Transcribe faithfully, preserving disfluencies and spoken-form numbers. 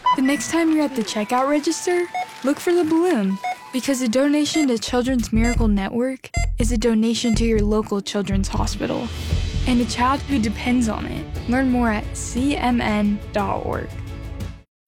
The next time you're at the checkout register, look for the balloon, because a donation to Children's Miracle Network is a donation to your local children's hospital and a child who depends on it. Learn more at c m n dot org.